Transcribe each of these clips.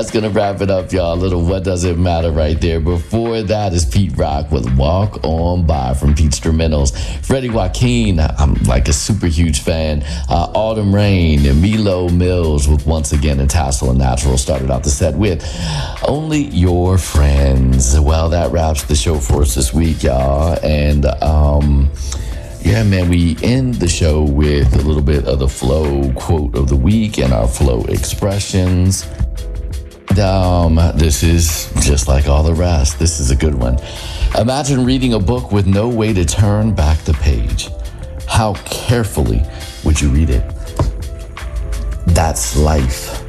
That's going to wrap it up, y'all. A little What Does It Matter right there. Before that is Pete Rock with Walk On By from Pete Instrumentals. Freddie Joaquin, I'm like a super huge fan. Autumn Rain and Milo Mills with Once Again and Tassel and Natural started out the set with Only Your Friends. Well, that wraps the show for us this week, y'all. And, yeah, man, we end the show with a little bit of the flow quote of the week and our flow expressions. This is just like all the rest. This is a good one. Imagine reading a book with no way to turn back the page. How carefully would you read it? That's life.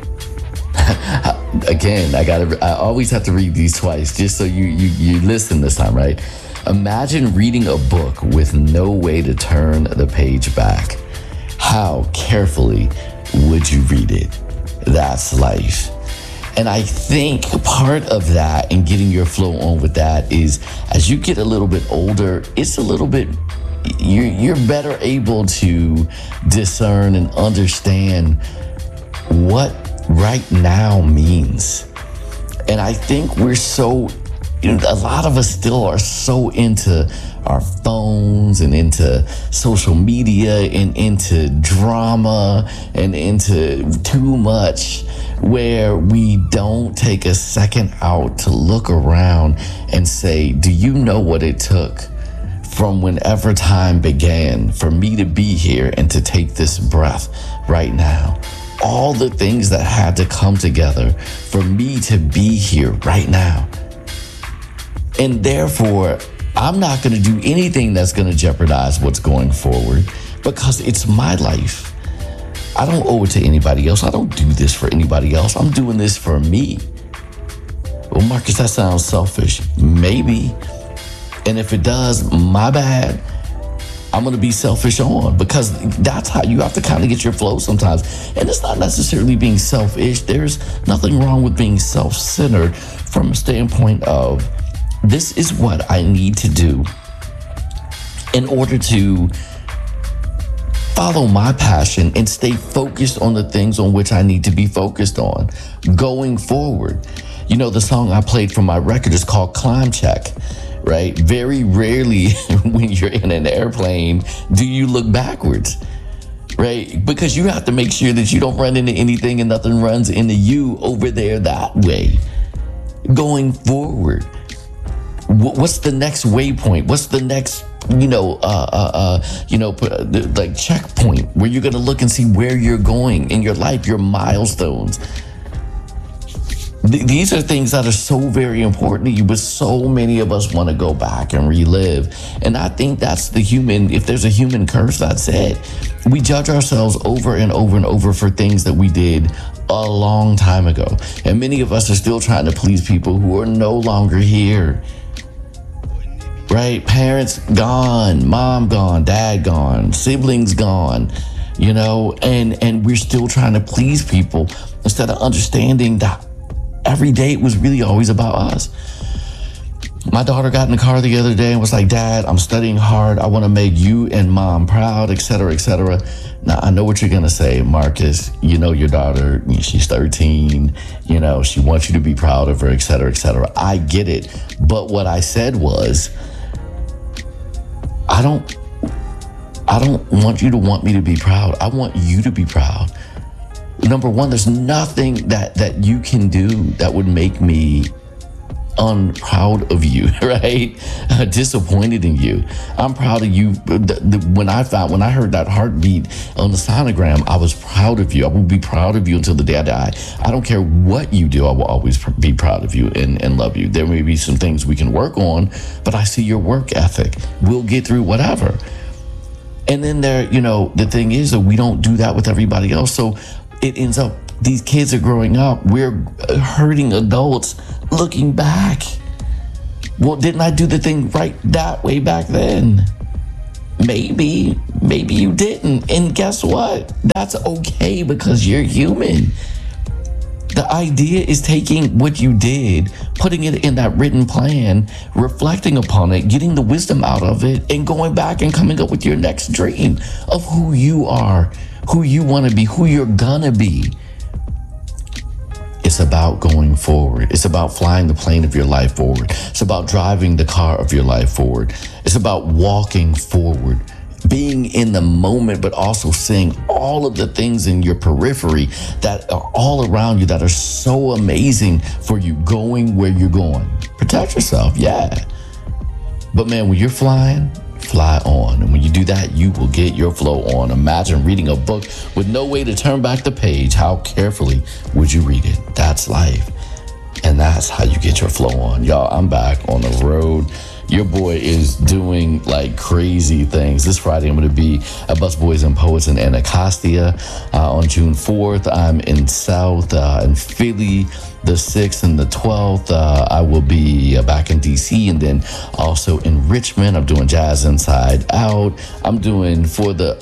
Again, I always have to read these twice just so you listen this time, right? Imagine reading a book with no way to turn the page back. How carefully would you read it? That's life. And I think part of that and getting your flow on with that is as you get a little bit older, it's a little bit, you're better able to discern and understand what right now means. And I think we're so, a lot of us still are so into our phones and into social media and into drama and into too much where we don't take a second out to look around and say, do you know what it took from whenever time began for me to be here and to take this breath right now? All the things that had to come together for me to be here right now. And therefore, I'm not going to do anything that's going to jeopardize what's going forward because it's my life. I don't owe it to anybody else. I don't do this for anybody else. I'm doing this for me. Well, Marcus, that sounds selfish. Maybe. And if it does, my bad. I'm going to be selfish on because that's how you have to kind of get your flow sometimes. And it's not necessarily being selfish. There's nothing wrong with being self-centered from a standpoint of this is what I need to do in order to follow my passion and stay focused on the things on which I need to be focused on going forward. You know, the song I played from my record is called Climb Check, right? Very rarely when you're in an airplane do you look backwards, right? Because you have to make sure that you don't run into anything and nothing runs into you over there that way. Going forward, what's the next waypoint? What's the next, like checkpoint where you're going to look and see where you're going in your life, your milestones. These are things that are so very important to you, but so many of us want to go back and relive. And I think that's the human, if there's a human curse, that's it. We judge ourselves over and over and over for things that we did a long time ago. And many of us are still trying to please people who are no longer here. Right? Parents gone, mom gone, dad gone, siblings gone, and we're still trying to please people instead of understanding that every day it was really always about us. My daughter got in the car the other day and was like, Dad, I'm studying hard. I want to make you and mom proud, et cetera, et cetera. Now, I know what you're going to say, Marcus. You know your daughter, she's 13. She wants you to be proud of her, et cetera, et cetera. I get it. But what I said was, I don't want you to want me to be proud. I want you to be proud. Number one, there's nothing that you can do that would make me unproud of you, right? Disappointed in you. I'm proud of you. When I heard that heartbeat on the sonogram, I was proud of you. I will be proud of you until the day I die. I don't care what you do. I will always be proud of you and love you. There may be some things we can work on, but I see your work ethic. We'll get through whatever. And then the thing is that we don't do that with everybody else. So it ends up, these kids are growing up. We're hurting adults looking back. Well, didn't I do the thing right that way back then? Maybe you didn't. And guess what? That's okay because you're human. The idea is taking what you did, putting it in that written plan, reflecting upon it, getting the wisdom out of it, and going back and coming up with your next dream of who you are, who you want to be, who you're gonna be. it's about going forward. It's about flying the plane of your life forward. It's about driving the car of your life forward. It's about walking forward, being in the moment, but also seeing all of the things in your periphery that are all around you that are so amazing for you going where you're going. Protect yourself, yeah. But man, when you're flying, fly on. And when you do that, you will get your flow on. Imagine reading a book with no way to turn back the page. How carefully would you read it? That's life. And that's how you get your flow on. Y'all, I'm back on the road. Your boy is doing like crazy things. This Friday, I'm going to be at Busboys and Poets in Anacostia. On June 4th, I'm in South in Philly. The 6th and the 12th, I will be back in DC, and then also in Richmond. I'm doing Jazz Inside Out. I'm doing for the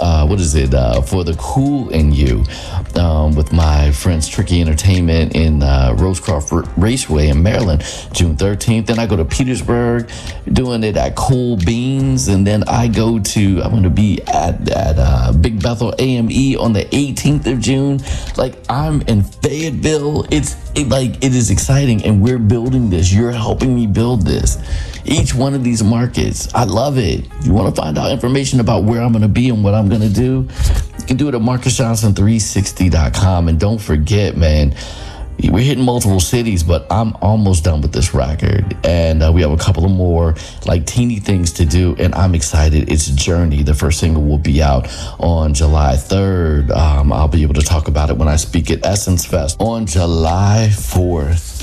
for the Cool in You with my friends Tricky Entertainment in Rosecroft Raceway in Maryland, June 13th. Then I go to Petersburg, doing it at Cool Beans, and then I'm going to be at Big Bethel AME on the 18th of June. Like, I'm in Fayetteville. It is exciting, and we're building this. You're helping me build this. Each one of these markets, I love it. If you want to find out information about where I'm going to be and what I'm going to do, you can do it at MarcusJohnson360.com. And don't forget, man, we're hitting multiple cities, but I'm almost done with this record. And we have a couple of more like teeny things to do, and I'm excited. It's Journey. The first single will be out on July 3rd. I'll be able to talk about it when I speak at Essence Fest on July 4th.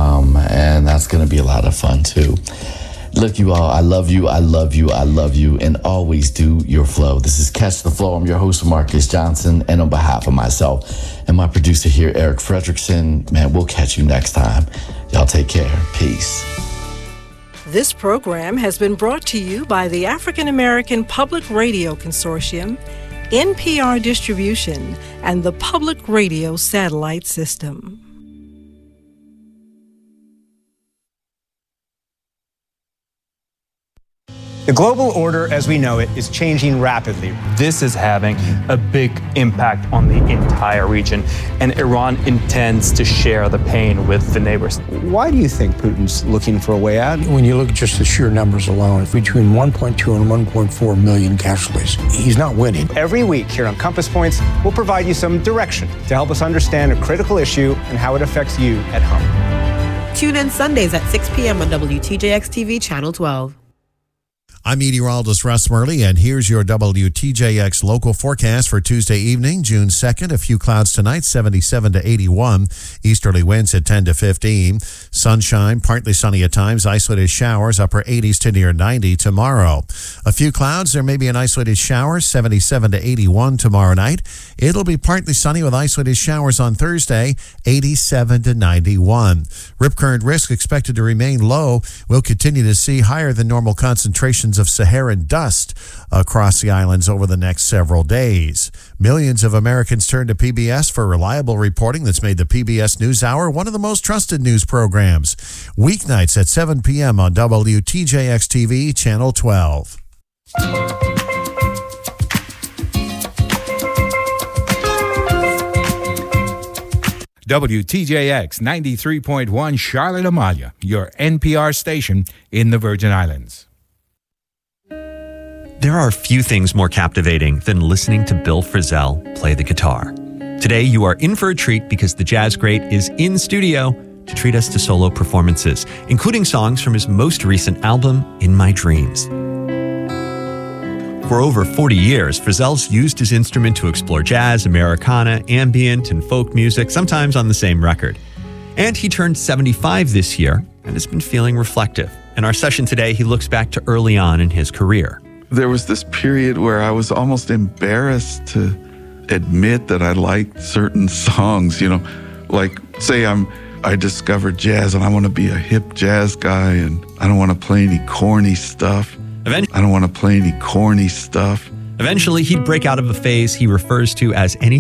And that's going to be a lot of fun too. Look, you all, I love you, I love you, I love you, and always do your flow. This is Catch the Flow. I'm your host, Marcus Johnson, and on behalf of myself and my producer here, Eric Fredrickson, man, we'll catch you next time. Y'all take care. Peace. This program has been brought to you by the African American Public Radio Consortium, NPR Distribution, and the Public Radio Satellite System. The global order as we know it is changing rapidly. This is having a big impact on the entire region, and Iran intends to share the pain with the neighbors. Why do you think Putin's looking for a way out? When you look at just the sheer numbers alone, it's between 1.2 and 1.4 million casualties. He's not winning. Every week here on Compass Points, we'll provide you some direction to help us understand a critical issue and how it affects you at home. Tune in Sundays at 6 p.m. on WTJX-TV Channel 12. I'm meteorologist Russ Murley, and here's your WTJX local forecast for Tuesday evening, June 2nd. A few clouds tonight, 77 to 81. Easterly winds at 10 to 15. Sunshine, partly sunny at times. Isolated showers, upper 80s to near 90 tomorrow. A few clouds. There may be an isolated shower, 77 to 81 tomorrow night. It'll be partly sunny with isolated showers on Thursday, 87 to 91. Rip current risk expected to remain low. We'll continue to see higher than normal concentrations of Saharan dust across the islands over the next several days. Millions of Americans turn to PBS for reliable reporting that's made the PBS NewsHour one of the most trusted news programs. Weeknights at 7 p.m. on WTJX-TV, Channel 12. WTJX 93.1 Charlotte Amalia, your NPR station in the Virgin Islands. There are few things more captivating than listening to Bill Frisell play the guitar. Today, you are in for a treat because the jazz great is in studio to treat us to solo performances, including songs from his most recent album, In My Dreams. For over 40 years, Frisell's used his instrument to explore jazz, Americana, ambient, and folk music, sometimes on the same record. And he turned 75 this year and has been feeling reflective. In our session today, he looks back to early on in his career. There was this period where I was almost embarrassed to admit that I liked certain songs, like say I discovered jazz and I want to be a hip jazz guy and I don't want to play any corny stuff. Eventually, he'd break out of a phase he refers to as any